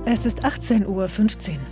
Es ist 18:15 Uhr.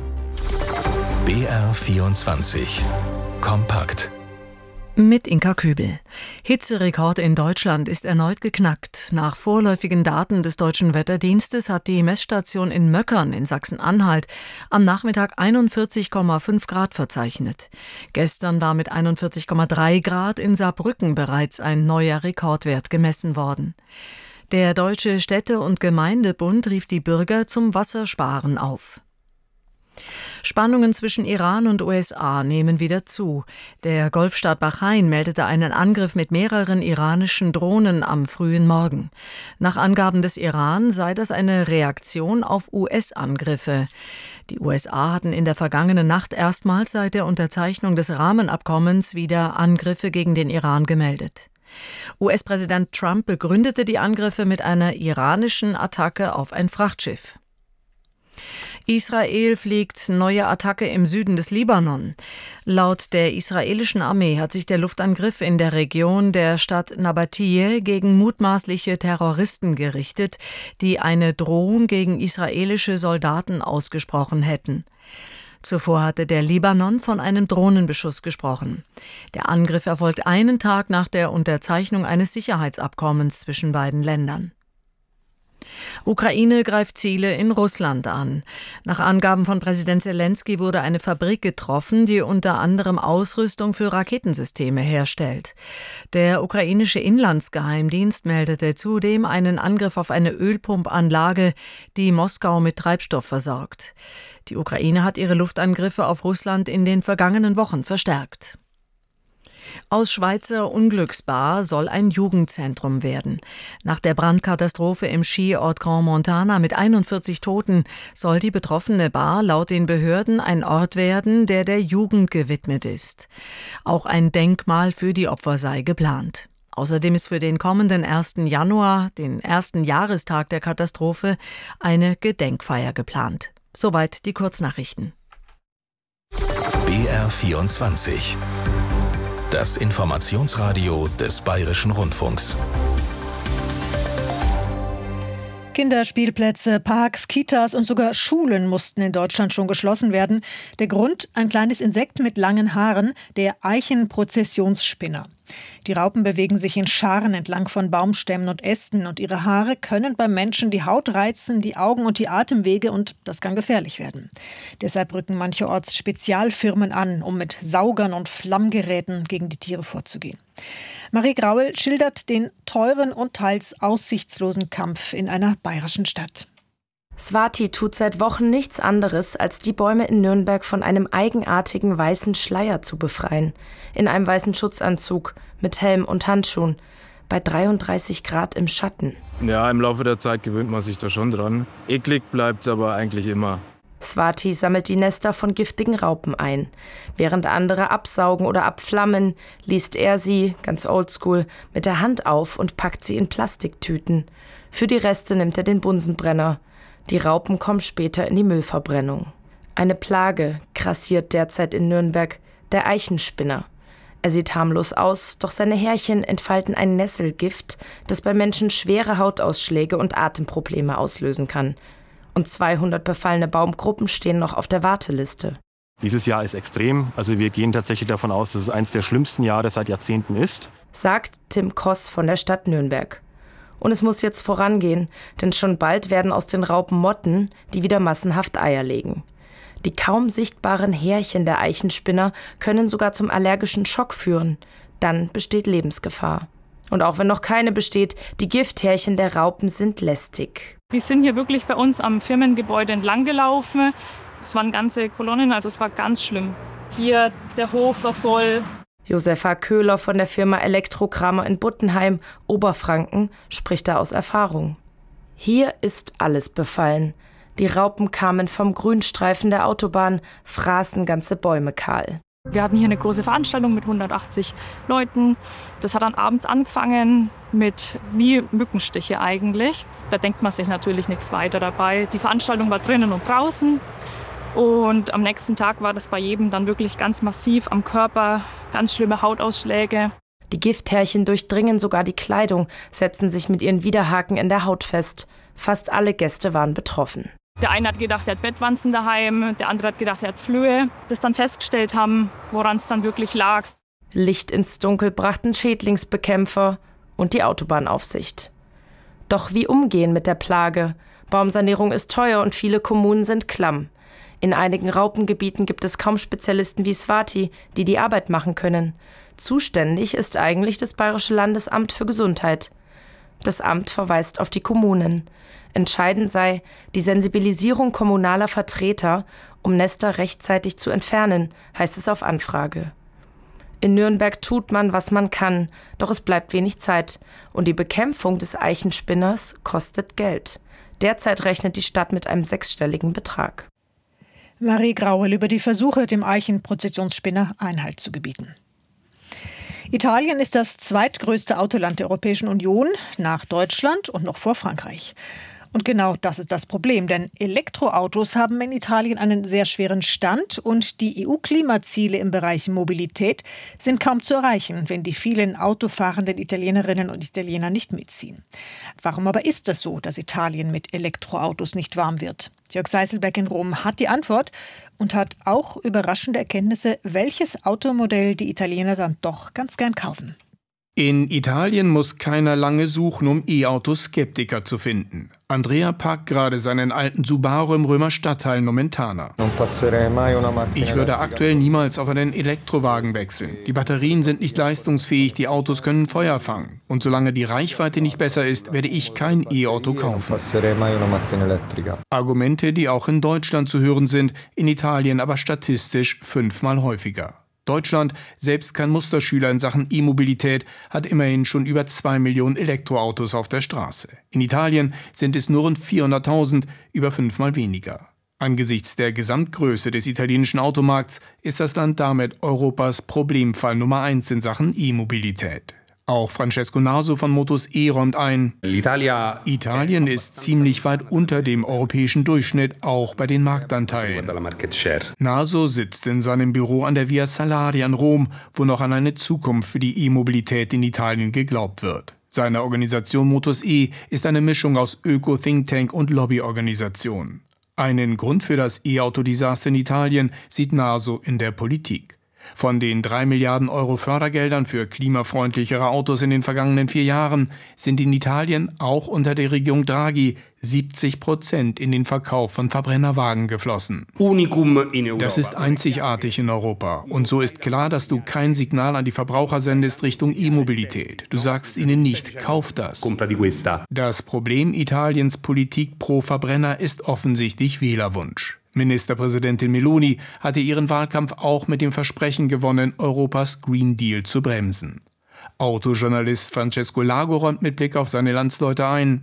BR24 Kompakt. Mit Inka Kübel. Hitzerekord in Deutschland ist erneut geknackt. Nach vorläufigen Daten des Deutschen Wetterdienstes hat die Messstation in Möckern in Sachsen-Anhalt am Nachmittag 41,5 Grad verzeichnet. Gestern war mit 41,3 Grad in Saarbrücken bereits ein neuer Rekordwert gemessen worden. Der Deutsche Städte- und Gemeindebund rief die Bürger zum Wassersparen auf. Spannungen zwischen Iran und USA nehmen wieder zu. Der Golfstaat Bahrain meldete einen Angriff mit mehreren iranischen Drohnen am frühen Morgen. Nach Angaben des Iran sei das eine Reaktion auf US-Angriffe. Die USA hatten in der vergangenen Nacht erstmals seit der Unterzeichnung des Rahmenabkommens wieder Angriffe gegen den Iran gemeldet. US-Präsident Trump begründete die Angriffe mit einer iranischen Attacke auf ein Frachtschiff. Israel fliegt neue Attacke im Süden des Libanon. Laut der israelischen Armee hat sich der Luftangriff in der Region der Stadt Nabatiyeh gegen mutmaßliche Terroristen gerichtet, die eine Drohung gegen israelische Soldaten ausgesprochen hätten. Zuvor hatte der Libanon von einem Drohnenbeschuss gesprochen. Der Angriff erfolgt einen Tag nach der Unterzeichnung eines Sicherheitsabkommens zwischen beiden Ländern. Ukraine greift Ziele in Russland an. Nach Angaben von Präsident Selenskyj wurde eine Fabrik getroffen, die unter anderem Ausrüstung für Raketensysteme herstellt. Der ukrainische Inlandsgeheimdienst meldete zudem einen Angriff auf eine Ölpumpanlage, die Moskau mit Treibstoff versorgt. Die Ukraine hat ihre Luftangriffe auf Russland in den vergangenen Wochen verstärkt. Aus Schweizer Unglücksbar soll ein Jugendzentrum werden. Nach der Brandkatastrophe im Skiort Grand Montana mit 41 Toten soll die betroffene Bar laut den Behörden ein Ort werden, der Jugend gewidmet ist. Auch ein Denkmal für die Opfer sei geplant. Außerdem ist für den kommenden 1. Januar, den ersten Jahrestag der Katastrophe, eine Gedenkfeier geplant. Soweit die Kurznachrichten. BR24 Das Informationsradio des Bayerischen Rundfunks. Kinderspielplätze, Parks, Kitas und sogar Schulen mussten in Deutschland schon geschlossen werden. Der Grund: ein kleines Insekt mit langen Haaren, der Eichenprozessionsspinner. Die Raupen bewegen sich in Scharen entlang von Baumstämmen und Ästen und ihre Haare können beim Menschen die Haut reizen, die Augen und die Atemwege und das kann gefährlich werden. Deshalb rücken mancherorts Spezialfirmen an, um mit Saugern und Flammgeräten gegen die Tiere vorzugehen. Marie Graul schildert den teuren und teils aussichtslosen Kampf in einer bayerischen Stadt. Swati tut seit Wochen nichts anderes, als die Bäume in Nürnberg von einem eigenartigen weißen Schleier zu befreien. In einem weißen Schutzanzug, mit Helm und Handschuhen, bei 33 Grad im Schatten. Ja, im Laufe der Zeit gewöhnt man sich da schon dran. Eklig bleibt es aber eigentlich immer. Swati sammelt die Nester von giftigen Raupen ein. Während andere absaugen oder abflammen, liest er sie, ganz oldschool, mit der Hand auf und packt sie in Plastiktüten. Für die Reste nimmt er den Bunsenbrenner. Die Raupen kommen später in die Müllverbrennung. Eine Plage grassiert derzeit in Nürnberg, der Eichenspinner. Er sieht harmlos aus, doch seine Härchen entfalten ein Nesselgift, das bei Menschen schwere Hautausschläge und Atemprobleme auslösen kann. Und 200 befallene Baumgruppen stehen noch auf der Warteliste. Dieses Jahr ist extrem. Also wir gehen tatsächlich davon aus, dass es eines der schlimmsten Jahre seit Jahrzehnten ist. Sagt Tim Koss von der Stadt Nürnberg. Und es muss jetzt vorangehen, denn schon bald werden aus den Raupen Motten, die wieder massenhaft Eier legen. Die kaum sichtbaren Härchen der Eichenspinner können sogar zum allergischen Schock führen. Dann besteht Lebensgefahr. Und auch wenn noch keine besteht, die Gifthärchen der Raupen sind lästig. Die sind hier wirklich bei uns am Firmengebäude entlang gelaufen. Es waren ganze Kolonnen, also es war ganz schlimm. Hier, der Hof war voll. Josefa Köhler von der Firma Elektrokramer in Buttenheim, Oberfranken, spricht da aus Erfahrung. Hier ist alles befallen. Die Raupen kamen vom Grünstreifen der Autobahn, fraßen ganze Bäume kahl. Wir hatten hier eine große Veranstaltung mit 180 Leuten. Das hat dann abends angefangen mit wie Mückenstiche eigentlich. Da denkt man sich natürlich nichts weiter dabei. Die Veranstaltung war drinnen und draußen. Und am nächsten Tag war das bei jedem dann wirklich ganz massiv am Körper, ganz schlimme Hautausschläge. Die Gifthärchen durchdringen sogar die Kleidung, setzen sich mit ihren Widerhaken in der Haut fest. Fast alle Gäste waren betroffen. Der eine hat gedacht, er hat Bettwanzen daheim, der andere hat gedacht, er hat Flöhe, das dann festgestellt haben, woran es dann wirklich lag. Licht ins Dunkel brachten Schädlingsbekämpfer und die Autobahnaufsicht. Doch wie umgehen mit der Plage? Baumsanierung ist teuer und viele Kommunen sind klamm. In einigen Raupengebieten gibt es kaum Spezialisten wie Swati, die die Arbeit machen können. Zuständig ist eigentlich das Bayerische Landesamt für Gesundheit. Das Amt verweist auf die Kommunen. Entscheidend sei die Sensibilisierung kommunaler Vertreter, um Nester rechtzeitig zu entfernen, heißt es auf Anfrage. In Nürnberg tut man, was man kann, doch es bleibt wenig Zeit. Und die Bekämpfung des Eichenspinners kostet Geld. Derzeit rechnet die Stadt mit einem 6-stelligen Betrag. Marie Grauel über die Versuche, dem Eichenprozessionsspinner Einhalt zu gebieten. Italien ist das zweitgrößte Autoland der Europäischen Union, nach Deutschland und noch vor Frankreich. Und genau das ist das Problem, denn Elektroautos haben in Italien einen sehr schweren Stand und die EU-Klimaziele im Bereich Mobilität sind kaum zu erreichen, wenn die vielen autofahrenden Italienerinnen und Italiener nicht mitziehen. Warum aber ist das so, dass Italien mit Elektroautos nicht warm wird? Jörg Seiselberg in Rom hat die Antwort und hat auch überraschende Erkenntnisse, welches Automodell die Italiener dann doch ganz gern kaufen. In Italien muss keiner lange suchen, um E-Auto-Skeptiker zu finden. Andrea parkt gerade seinen alten Subaru im Römer Stadtteil Nomentana. Ich würde aktuell niemals auf einen Elektrowagen wechseln. Die Batterien sind nicht leistungsfähig, die Autos können Feuer fangen. Und solange die Reichweite nicht besser ist, werde ich kein E-Auto kaufen. Argumente, die auch in Deutschland zu hören sind, in Italien aber statistisch 5-mal häufiger. Deutschland, selbst kein Musterschüler in Sachen E-Mobilität, hat immerhin schon über 2 Millionen Elektroautos auf der Straße. In Italien sind es nur rund 400.000, über 5-mal weniger. Angesichts der Gesamtgröße des italienischen Automarkts ist das Land damit Europas Problemfall Nummer 1 in Sachen E-Mobilität. Auch Francesco Naso von Motus E räumt ein: Italien ist ziemlich weit unter dem europäischen Durchschnitt, auch bei den Marktanteilen. Naso sitzt in seinem Büro an der Via Salaria in Rom, wo noch an eine Zukunft für die E-Mobilität in Italien geglaubt wird. Seine Organisation Motus E ist eine Mischung aus Öko-Thinktank und Lobbyorganisation. Einen Grund für das E-Auto-Desaster in Italien sieht Naso in der Politik. Von den 3 Milliarden Euro Fördergeldern für klimafreundlichere Autos in den vergangenen 4 Jahren sind in Italien auch unter der Regierung Draghi 70% in den Verkauf von Verbrennerwagen geflossen. Das ist einzigartig in Europa. Und so ist klar, dass du kein Signal an die Verbraucher sendest Richtung E-Mobilität. Du sagst ihnen nicht, kauf das. Das Problem Italiens Politik pro Verbrenner ist offensichtlich Wählerwunsch. Ministerpräsidentin Meloni hatte ihren Wahlkampf auch mit dem Versprechen gewonnen, Europas Green Deal zu bremsen. Autojournalist Francesco Lago räumt mit Blick auf seine Landsleute ein: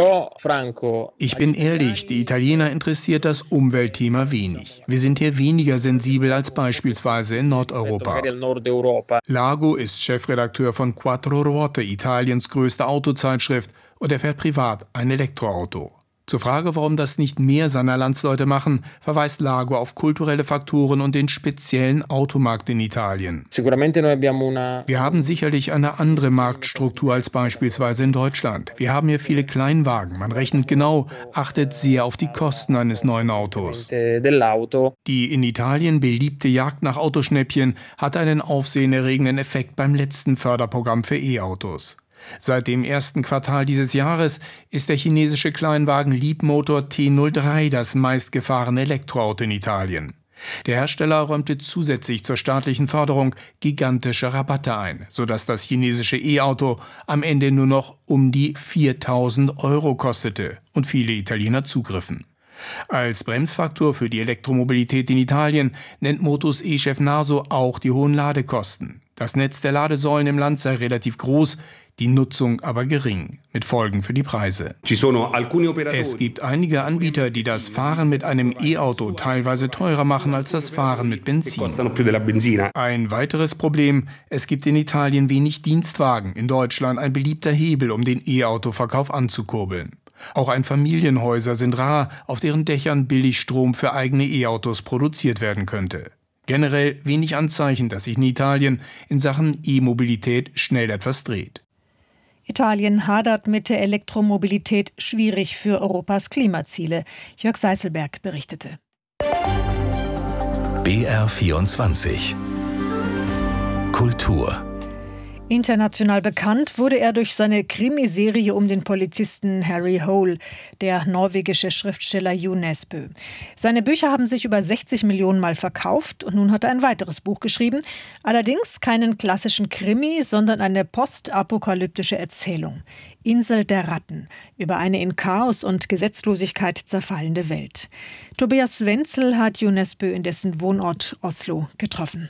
Ich bin ehrlich, die Italiener interessiert das Umweltthema wenig. Wir sind hier weniger sensibel als beispielsweise in Nordeuropa. Lago ist Chefredakteur von Quattro Ruote, Italiens größte Autozeitschrift, und er fährt privat ein Elektroauto. Zur Frage, warum das nicht mehr seiner Landsleute machen, verweist Lago auf kulturelle Faktoren und den speziellen Automarkt in Italien. Wir haben sicherlich eine andere Marktstruktur als beispielsweise in Deutschland. Wir haben hier viele Kleinwagen. Man rechnet genau, achtet sehr auf die Kosten eines neuen Autos. Die in Italien beliebte Jagd nach Autoschnäppchen hat einen aufsehenerregenden Effekt beim letzten Förderprogramm für E-Autos. Seit dem ersten Quartal dieses Jahres ist der chinesische Kleinwagen Leapmotor T03 das meistgefahrene Elektroauto in Italien. Der Hersteller räumte zusätzlich zur staatlichen Förderung gigantische Rabatte ein, sodass das chinesische E-Auto am Ende nur noch um die 4.000 € kostete und viele Italiener zugriffen. Als Bremsfaktor für die Elektromobilität in Italien nennt Motus E-Chef Naso auch die hohen Ladekosten. Das Netz der Ladesäulen im Land sei relativ groß, die Nutzung aber gering, mit Folgen für die Preise. Es gibt einige Anbieter, die das Fahren mit einem E-Auto teilweise teurer machen als das Fahren mit Benzin. Ein weiteres Problem: Es gibt in Italien wenig Dienstwagen, in Deutschland ein beliebter Hebel, um den E-Auto-Verkauf anzukurbeln. Auch Einfamilienhäuser sind rar, auf deren Dächern Billigstrom für eigene E-Autos produziert werden könnte. Generell wenig Anzeichen, dass sich in Italien in Sachen E-Mobilität schnell etwas dreht. Italien hadert mit der Elektromobilität, schwierig für Europas Klimaziele. Jörg Seißelberg berichtete. BR24 Kultur. International bekannt wurde er durch seine Krimiserie um den Polizisten Harry Hole, der norwegische Schriftsteller Jo Nesbø. Seine Bücher haben sich über 60 Millionen Mal verkauft und nun hat er ein weiteres Buch geschrieben. Allerdings keinen klassischen Krimi, sondern eine postapokalyptische Erzählung. Insel der Ratten, über eine in Chaos und Gesetzlosigkeit zerfallende Welt. Tobias Wenzel hat Jo Nesbø in dessen Wohnort Oslo getroffen.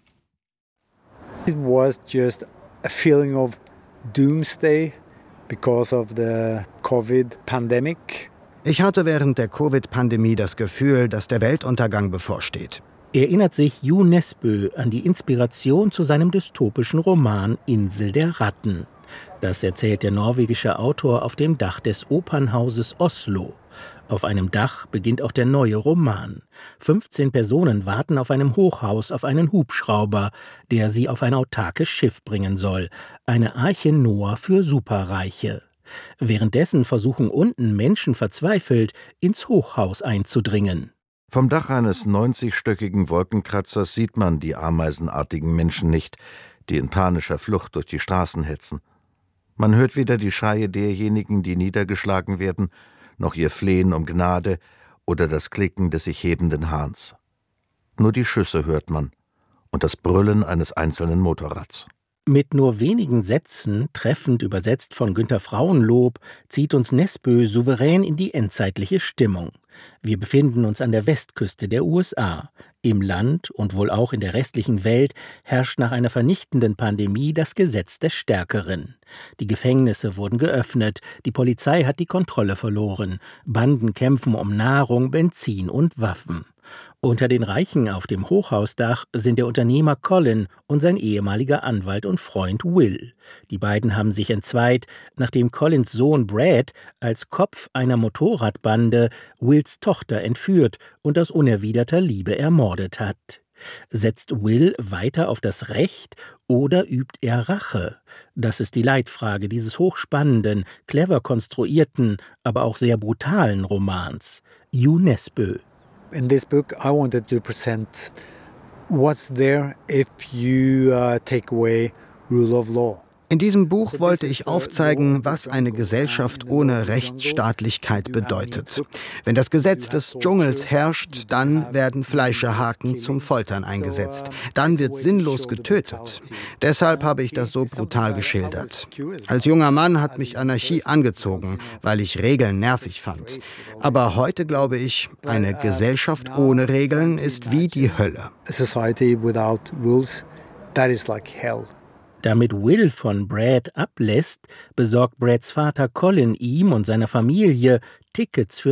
It was just a feeling of doomsday because of the COVID pandemic. Ich hatte während der Covid-Pandemie das Gefühl, dass der Weltuntergang bevorsteht. Erinnert sich Jo Nesbø an die Inspiration zu seinem dystopischen Roman Insel der Ratten. Das erzählt der norwegische Autor auf dem Dach des Opernhauses Oslo. Auf einem Dach beginnt auch der neue Roman. 15 Personen warten auf einem Hochhaus auf einen Hubschrauber, der sie auf ein autarkes Schiff bringen soll. Eine Arche Noah für Superreiche. Währenddessen versuchen unten Menschen verzweifelt, ins Hochhaus einzudringen. Vom Dach eines 90-stöckigen Wolkenkratzers sieht man die ameisenartigen Menschen nicht, die in panischer Flucht durch die Straßen hetzen. Man hört weder die Schreie derjenigen, die niedergeschlagen werden, noch ihr Flehen um Gnade oder das Klicken des sich hebenden Hahns. Nur die Schüsse hört man und das Brüllen eines einzelnen Motorrads. Mit nur wenigen Sätzen, treffend übersetzt von Günter Frauenlob, zieht uns Nesbø souverän in die endzeitliche Stimmung. Wir befinden uns an der Westküste der USA. Im Land und wohl auch in der restlichen Welt herrscht nach einer vernichtenden Pandemie das Gesetz des Stärkeren. Die Gefängnisse wurden geöffnet, die Polizei hat die Kontrolle verloren, Banden kämpfen um Nahrung, Benzin und Waffen. Unter den Reichen auf dem Hochhausdach sind der Unternehmer Colin und sein ehemaliger Anwalt und Freund Will. Die beiden haben sich entzweit, nachdem Collins Sohn Brad als Kopf einer Motorradbande Wills Tochter entführt und aus unerwiderter Liebe ermordet hat. Setzt Will weiter auf das Recht oder übt er Rache? Das ist die Leitfrage dieses hochspannenden, clever konstruierten, aber auch sehr brutalen Romans. Jo Nesbø. In this book, I wanted to present what's there if you take away rule of law. In diesem Buch wollte ich aufzeigen, was eine Gesellschaft ohne Rechtsstaatlichkeit bedeutet. Wenn das Gesetz des Dschungels herrscht, dann werden Fleischerhaken zum Foltern eingesetzt. Dann wird sinnlos getötet. Deshalb habe ich das so brutal geschildert. Als junger Mann hat mich Anarchie angezogen, weil ich Regeln nervig fand. Aber heute glaube ich, eine Gesellschaft ohne Regeln ist wie die Hölle. A society without rules, that is like hell. Damit Will von Brad ablässt, besorgt Brads Vater Colin ihm und seiner Familie Tickets für